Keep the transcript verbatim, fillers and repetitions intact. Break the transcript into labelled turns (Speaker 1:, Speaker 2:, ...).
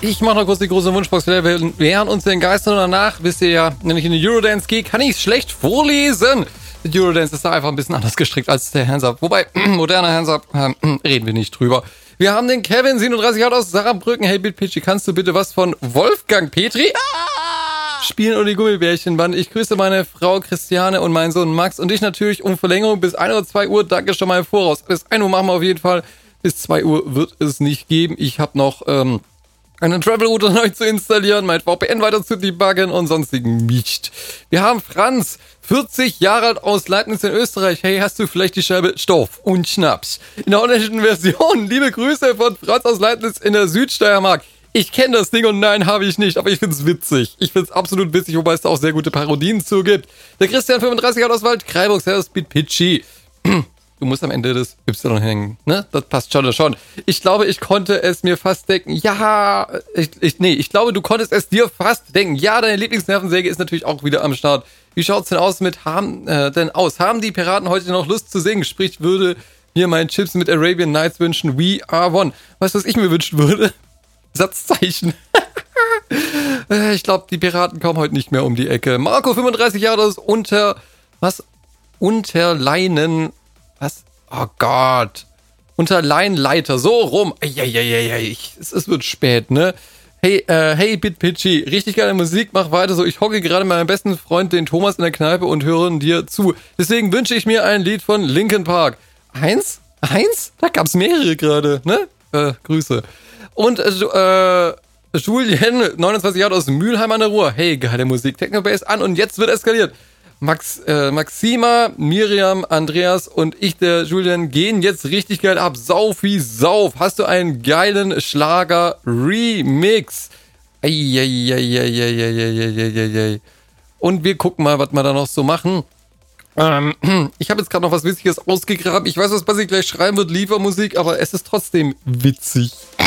Speaker 1: Ich mache noch kurz die große Wunschbox. Wir wären uns den Geistern danach, wisst ihr ja, nämlich in den Eurodance gehe, kann ich es schlecht vorlesen. Der Eurodance ist da einfach ein bisschen anders gestrickt als der Hands-Up. Wobei, moderner Hands-Up, äh, reden wir nicht drüber. Wir haben den Kevin, siebenunddreißig Jahre aus Saarbrücken. Hey, Bitpitchy, kannst du bitte was von Wolfgang Petri spielen und die Gummibärchenband? Ich grüße meine Frau Christiane und meinen Sohn Max und dich natürlich um Verlängerung bis ein oder zwei Uhr. Danke schon mal im Voraus. Bis ein Uhr machen wir auf jeden Fall. Bis zwei Uhr wird es nicht geben. Ich habe noch ähm, einen Travel-Router neu zu installieren, mein V P N weiter zu debuggen und sonstigen Mist. Wir haben Franz, vierzig Jahre alt aus Leibniz in Österreich. Hey, hast du vielleicht die Scheibe Stoff und Schnaps? In der holländischen Version. Liebe Grüße von Franz aus Leibniz in der Südsteiermark. Ich kenne das Ding und nein, habe ich nicht, aber ich find's witzig. Ich find's absolut witzig, wobei es da auch sehr gute Parodien zugibt. Der Christian, fünfunddreißig Jahre aus Waldkraiburg, Servus Bitpitchy. Du musst am Ende des Y hängen, ne? Das passt schon, das schon. Ich glaube, ich konnte es mir fast denken. Ja, ich, ich, nee, ich glaube, du konntest es dir fast denken. Ja, deine Lieblingsnervensäge ist natürlich auch wieder am Start. Wie schaut's denn aus mit, haben, äh, denn aus? Haben die Piraten heute noch Lust zu singen? Sprich, würde mir meinen Chips mit Arabian Nights wünschen. We are one. Weißt du, was ich mir wünschen würde? Satzzeichen. Ich glaube, die Piraten kommen heute nicht mehr um die Ecke. Marco, fünfunddreißig Jahre, das ist unter, was? Unterleinen, was? Oh Gott. Unterleinleiter, so rum. Eieieiei, es, es wird spät, ne? Hey, äh, hey, Bitpitchy, richtig geile Musik, mach weiter so. Ich hocke gerade mit meinem besten Freund, den Thomas, in der Kneipe und höre dir zu. Deswegen wünsche ich mir ein Lied von Linkin Park. Eins? Eins? Da gab's mehrere gerade, ne? Äh, Grüße. Und, äh, Julien, neunundzwanzig Jahre aus Mülheim an der Ruhr. Hey, geile Musik. Techno-Bass an und jetzt wird eskaliert. Max, äh, Maxima, Miriam, Andreas und ich, der Julien, gehen jetzt richtig geil ab. Sauf wie Sauf. Hast du einen geilen Schlager-Remix? Eieieiei. Und wir gucken mal, was wir da noch so machen. Ähm, ich habe jetzt gerade noch was Witziges ausgegraben. Ich weiß, was Basi gleich schreiben wird, Liefermusik, aber es ist trotzdem witzig.